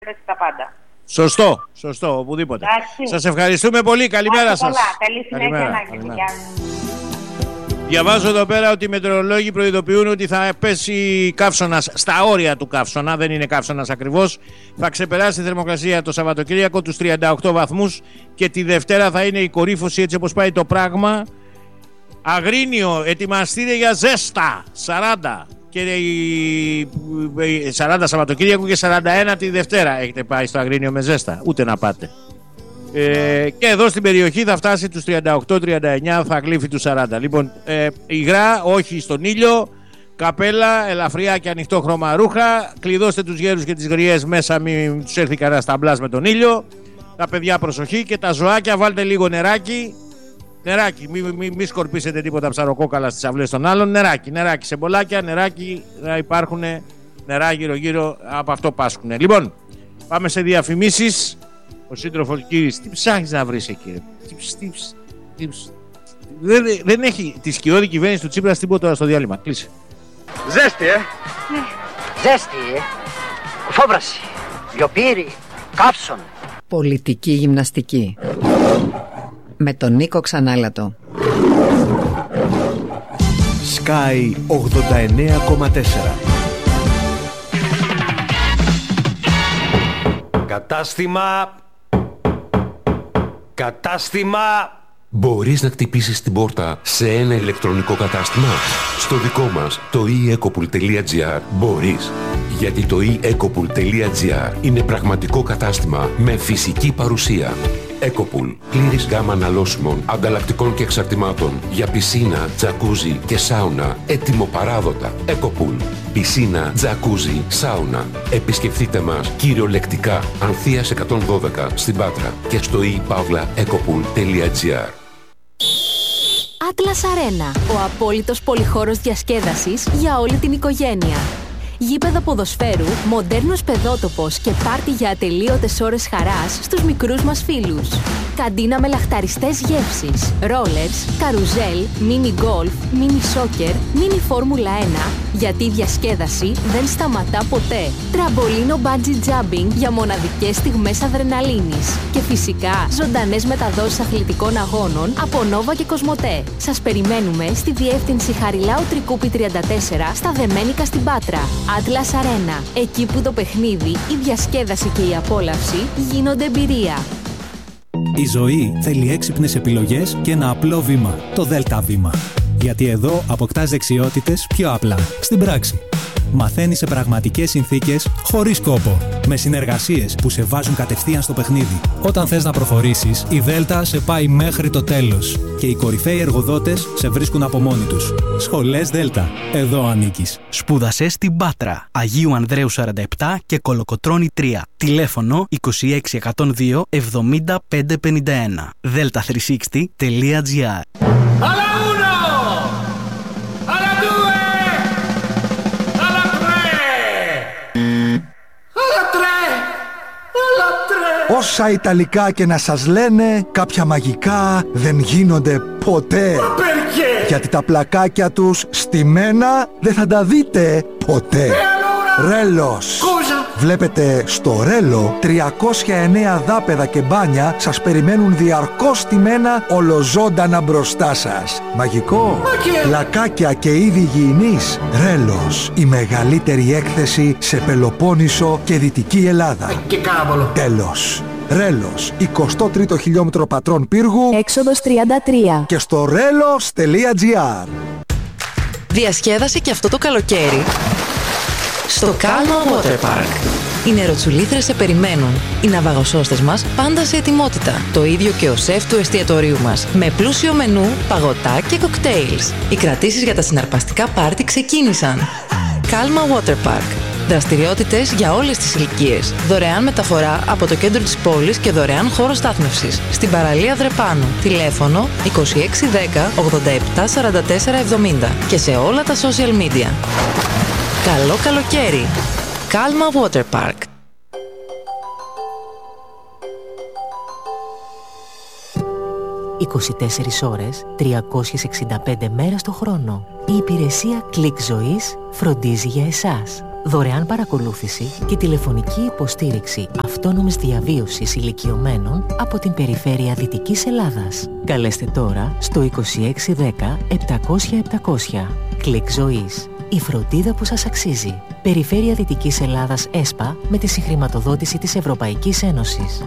τα πάντα. Σωστό, οπουδήποτε. Σας ευχαριστούμε πολύ. Καλημέρα σας. Καλή συνέχεια. Διαβάζω εδώ πέρα ότι οι μετεωρολόγοι προειδοποιούν ότι θα πέσει καύσωνας στα όρια του καύσωνα. Δεν είναι καύσωνας ακριβώς. Θα ξεπεράσει η θερμοκρασία το Σαββατοκύριακο τους 38 βαθμούς και τη Δευτέρα θα είναι η κορύφωση, έτσι όπως πάει το πράγμα. Αγρίνιο, ετοιμαστείτε για ζέστα. 40 και 40 Σαββατοκύριακο και 41 τη Δευτέρα. Έχετε πάει στο Αγρίνιο με ζέστα? Ούτε να πάτε. Και εδώ στην περιοχή θα φτάσει τους 38-39, θα γλύφει τους 40. Λοιπόν, υγρά, όχι στον ήλιο, καπέλα, ελαφριά και ανοιχτό χρώμα ρούχα. Κλειδώστε τους γέρους και τις γριές μέσα, μην τους έρθει κανένα σταμπλάς με τον ήλιο. Τα παιδιά προσοχή, και τα ζωάκια βάλτε λίγο νεράκι. Νεράκι, μην σκορπίσετε τίποτα ψαροκόκαλα στις αυλές των άλλων. Νεράκι σε μπολάκια, νεράκι, να υπάρχουν νερά γύρω-γύρω, από αυτό πάσχουνε. Λοιπόν, πάμε σε διαφημίσεις. Ο σύντροφος Κύρις, τι ψάχνεις να βρεις εκεί? Δεν έχει τη σκιώδη κυβέρνηση του Τσίπρα τίποτα στο διάλειμμα. Κλείσε. Ζέστη, Ναι. Ζέστη, φόβραση, λιοπύρι, καύσον. Πολιτική γυμναστική με τον Νίκο Ξανάλατο. Sky 89,4. Κατάστημα. Μπορείς να χτυπήσεις την πόρτα σε ένα ηλεκτρονικό κατάστημα? Στο δικό μας, το eEcopool.gr, μπορείς. Γιατί το eEcopool.gr είναι πραγματικό κατάστημα με φυσική παρουσία. Ecopool. Πλήρης γάμα αναλώσιμων, ανταλλακτικών και εξαρτημάτων για πισίνα, τζακούζι και σάουνα. Έτοιμο παράδοτα. Ecopool. Πισίνα, τζακούζι, σάουνα. Επισκεφτείτε μας κυριολεκτικά Ανθείας 112 στην Πάτρα και στο ePavlaEcopool.gr. Atlas Arena. Ο απόλυτος πολυχώρος διασκέδασης για όλη την οικογένεια. Γήπεδο ποδοσφαίρου, μοντέρνος παιδότοπος και πάρτι για ατελείωτες ώρες χαράς στους μικρούς μας φίλους. Καντίνα με λαχταριστές γεύσεις, ρόλερς, καρουζέλ, μίνι γκολφ, μίνι σόκερ, μίνι φόρμουλα 1, γιατί η διασκέδαση δεν σταματά ποτέ. Τραμπολίνο μπάντζι τζάμπινγκ για μοναδικές στιγμές αδρεναλίνης. Και φυσικά ζωντανές μεταδόσεις αθλητικών αγώνων από Νόβα και Κοσμοτέ. Σας περιμένουμε στη διεύθυνση Χαριλάου Τρικούπη 34 στα Δεμένικα στην Πάτρα. Atlas Arena. Εκεί που το παιχνίδι, η διασκέδαση και η απόλαυση γίνονται εμπειρία. Η ζωή θέλει έξυπνες επιλογές και ένα απλό βήμα. Το ΔΕΛΤΑ βήμα. Γιατί εδώ αποκτάς δεξιότητες πιο απλά, στην πράξη. Μαθαίνεις σε πραγματικές συνθήκες, χωρίς κόπο. Με συνεργασίες που σε βάζουν κατευθείαν στο παιχνίδι. Όταν θες να προχωρήσεις, η ΔΕΛΤΑ σε πάει μέχρι το τέλος. Και οι κορυφαίοι εργοδότες σε βρίσκουν από μόνοι τους. Σχολές ΔΕΛΤΑ. Εδώ ανήκεις. Σπούδασε στην Πάτρα. Αγίου Ανδρέου 47 και Κολοκοτρώνη 3. Τηλέφωνο 26 102 70 551. delta360.gr. Όσα Ιταλικά και να σας λένε, κάποια μαγικά δεν γίνονται ποτέ. Γιατί τα πλακάκια τους στημένα δεν θα τα δείτε ποτέ. Ρέλος. Βλέπετε, στο Ρέλο 309 δάπεδα και μπάνια σας περιμένουν διαρκώς στημένα ολοζώντανα μπροστά σας. Μαγικό. Πλακάκια και είδη υγιεινής. Ρέλος. Η μεγαλύτερη έκθεση σε Πελοπόννησο και Δυτική Ελλάδα. Τέλος. Ρέλος, 23ο χιλιόμετρο Πατρών Πύργου, έξοδος 33. Και στο relos.gr. Διασκέδασε και αυτό το καλοκαίρι στο Calma Water Park. Οι νεροτσουλήθρες σε περιμένουν. Οι ναυαγοσώστες μας πάντα σε ετοιμότητα. Το ίδιο και ο σεφ του εστιατορίου μας. Με πλούσιο μενού, παγωτά και κοκτέιλς. Οι κρατήσεις για τα συναρπαστικά πάρτι ξεκίνησαν. Calma Water Park. Δραστηριότητες για όλες τις ηλικίες. Δωρεάν μεταφορά από το κέντρο της πόλης και δωρεάν χώρο στάθμευσης. Στην παραλία Δρεπάνου. Τηλέφωνο 2610 87 44 70. Και σε όλα τα social media. Καλό καλοκαίρι. Calma Water Park. 24 ώρες, 365 μέρες το χρόνο. Η υπηρεσία Click Ζωής φροντίζει για εσάς. δωρεάν παρακολούθηση και τηλεφωνική υποστήριξη αυτόνομης διαβίωσης ηλικιωμένων από την περιφέρεια Δυτικής Ελλάδας. Καλέστε τώρα στο 2610 700 700. Κλικ ζωής. Η φροντίδα που σας αξίζει. Περιφέρεια Δυτικής Ελλάδας ΕΣΠΑ με τη συγχρηματοδότηση της Ευρωπαϊκής Ένωσης.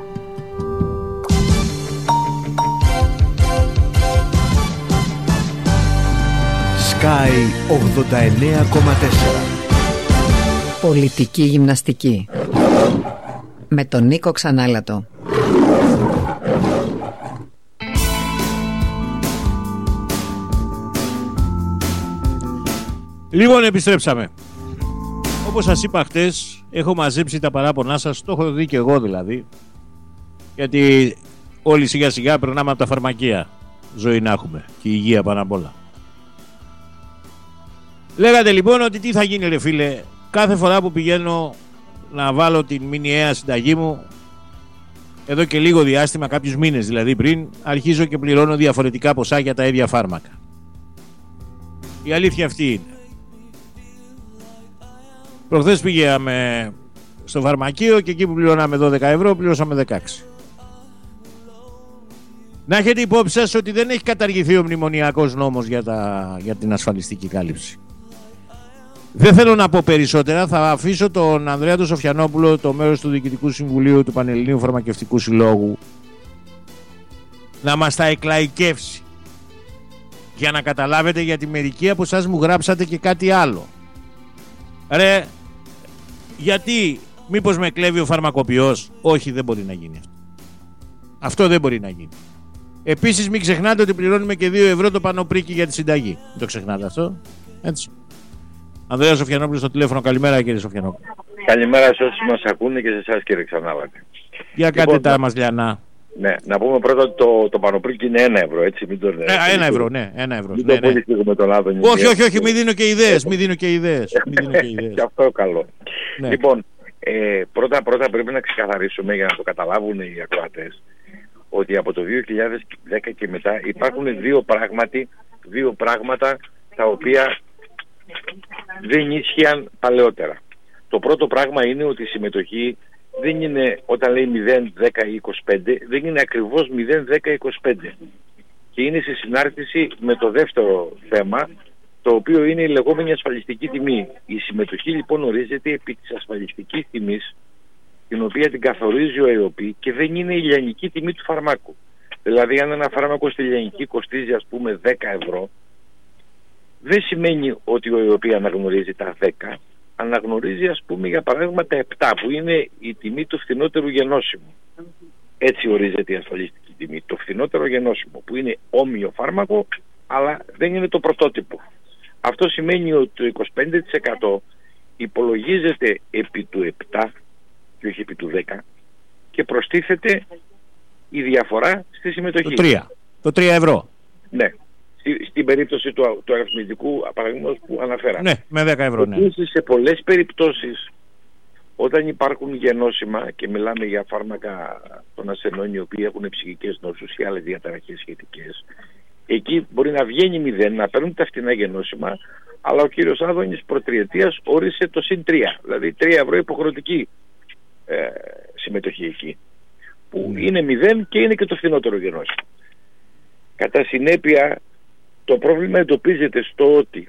Sky 89,4. Πολιτική γυμναστική με τον Νίκο Ξανάλατο. Λοιπόν, επιστρέψαμε. Όπως σας είπα χτες, έχω μαζέψει τα παράπονά σας. Το έχω δει και εγώ δηλαδή. Γιατί όλοι σιγά σιγά περνάμε από τα φαρμακεία. Ζωή να έχουμε και υγεία πάνω απ' όλα. Λέγατε λοιπόν ότι τι θα γίνει ρε φίλε. Κάθε φορά που πηγαίνω να βάλω την μηνιαία συνταγή μου, εδώ και λίγο διάστημα, κάποιους μήνες δηλαδή πριν, αρχίζω και πληρώνω διαφορετικά ποσά για τα ίδια φάρμακα. Η αλήθεια αυτή είναι. Προχθές πήγαμε στο φαρμακείο και εκεί που πληρώναμε 12 ευρώ πληρώσαμε 16. Να έχετε υπόψη σας ότι δεν έχει καταργηθεί ο μνημονιακός νόμος για την ασφαλιστική κάλυψη. Δεν θέλω να πω περισσότερα, θα αφήσω τον Ανδρέα τον Σοφιανόπουλο, το μέρος του Διοικητικού Συμβουλίου του Πανελληνίου Φαρμακευτικού Συλλόγου, να μας τα εκλαϊκεύσει. Για να καταλάβετε, γιατί μερικοί από εσάς μου γράψατε και κάτι άλλο. Ρε, γιατί μήπως με κλέβει ο φαρμακοποιός? Όχι, δεν μπορεί να γίνει αυτό. Αυτό δεν μπορεί να γίνει. Επίσης μην ξεχνάτε ότι πληρώνουμε και 2 ευρώ το πανοπρίκι για τη συνταγή. Μην το ξεχνάτε αυτό. Έτσι. Ανδρέα Σοφιανόπουλο στο τηλέφωνο. Καλημέρα κύριε Σοφιανόπουλο. Καλημέρα σε όσους μας ακούνε και σε εσάς κύριε Ξανάλατη. Για κάτε τα μας λιανά. Ναι, να πούμε πρώτα ότι το πανοπρίκι είναι 1 ευρώ, έτσι, μην το λέτε. 1 ευρώ, ναι, 1 ευρώ. Μην το πολυστήσουμε τον Άδωνη. Όχι, μην δίνω και ιδέες, Και αυτό καλό. Ναι. Λοιπόν, πρώτα πρέπει να ξεκαθαρίσουμε για να το καταλάβουν οι ακροατές ότι από το 2010 και μετά υπάρχουν δύο πράγματα τα οποία δεν ίσχυαν παλαιότερα. Το πρώτο πράγμα είναι ότι η συμμετοχή δεν είναι, όταν λέει 0, 10 ή 25, δεν είναι ακριβώς 0, 10 ή 25. Και είναι σε συνάρτηση με το δεύτερο θέμα, το οποίο είναι η λεγόμενη ασφαλιστική τιμή. Η συμμετοχή λοιπόν ορίζεται επί της ασφαλιστικής τιμής, την οποία την καθορίζει ο ΕΟΠΗ και δεν είναι η λιανική τιμή του φαρμάκου. Δηλαδή αν ένα φάρμακο στη λιανική κοστίζει ας πούμε 10 ευρώ, δεν σημαίνει ότι ο ΕΟΠΗ αναγνωρίζει τα 10, αναγνωρίζει ας πούμε για παράδειγμα τα 7 που είναι η τιμή του φθηνότερου γενώσιμου. Έτσι ορίζεται η ασφαλιστική τιμή. Το φθηνότερο γενώσιμο που είναι όμοιο φάρμακο αλλά δεν είναι το πρωτότυπο. Αυτό σημαίνει ότι το 25% υπολογίζεται επί του 7 και όχι επί του 10 και προστίθεται η διαφορά στη συμμετοχή. Το 3 ευρώ. Ναι. Στην περίπτωση του αριθμητικού παραδείγματος που αναφέραμε. Ναι, με 10 ευρώ, ναι. Επίσης, σε πολλές περιπτώσεις, όταν υπάρχουν γενώσιμα και μιλάμε για φάρμακα των ασθενών οι οποίοι έχουν ψυχικές νόσους ή άλλες διαταραχές σχετικές, εκεί μπορεί να βγαίνει 0, να παίρνουν τα φτηνά γενώσιμα, αλλά ο κύριος Άδωνης προτριετίας όρισε το συν 3, δηλαδή 3 ευρώ υποχρεωτική συμμετοχή εκεί, που είναι 0 και είναι και το φθηνότερο γενώσιμο. Κατά συνέπεια, το πρόβλημα εντοπίζεται στο ότι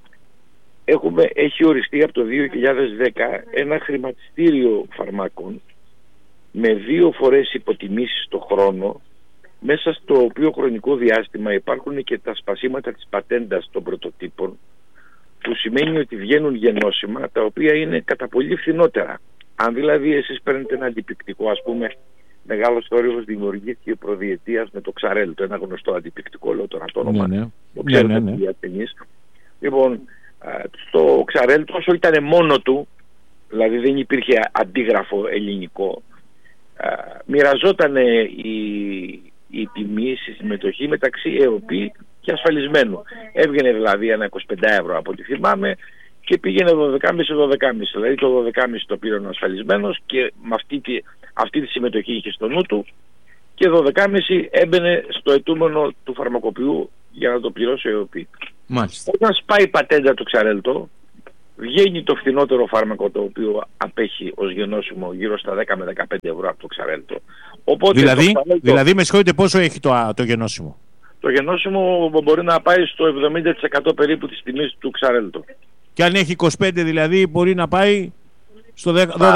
έχει οριστεί από το 2010 ένα χρηματιστήριο φαρμάκων με 2 φορές υποτιμήσεις το χρόνο, μέσα στο οποίο χρονικό διάστημα υπάρχουν και τα σπασίματα της πατέντας των πρωτοτύπων, που σημαίνει ότι βγαίνουν γενώσιμα τα οποία είναι κατά πολύ φθηνότερα. Αν δηλαδή εσείς παίρνετε ένα αντιπικτικό, ας πούμε μεγάλος θόρυβος δημιουργήθηκε προδιετίας με το Ξαρέλτο, ένα γνωστό αντιπικτικό, λέω τώρα το όνομα, το ξέρετε οι ασθενείς. Λοιπόν, στο Ξαρέλτο όσο ήταν μόνο του, δηλαδή δεν υπήρχε αντίγραφο ελληνικό, μοιραζόταν η τιμή στη συμμετοχή μεταξύ ΕΟΠΗ και ασφαλισμένου. Έβγαινε δηλαδή ένα 25 ευρώ από ό,τι θυμάμαι και πήγαινε 12,5-12,5. Δηλαδή το 12,5 το πήρε ο ασφαλισμένος και με αυτή τη συμμετοχή είχε στο νου του και 12,5 έμπαινε στο αιτούμενο του φαρμακοποιού για να το πληρώσει ο ΕΟΠΗ. Μάλιστα. Όταν σπάει η πατέντα του Ξαρέλτο, βγαίνει το φθηνότερο φάρμακο, το οποίο απέχει ως γενώσιμο γύρω στα 10 με 15 ευρώ από το Ξαρέλτο. Οπότε δηλαδή με συγχωρείτε, πόσο έχει το γενώσιμο? Το γενώσιμο μπορεί να πάει στο 70% περίπου της τιμής του Ξαρέλτο. Και αν έχει 25 δηλαδή μπορεί να πάει στο 12%.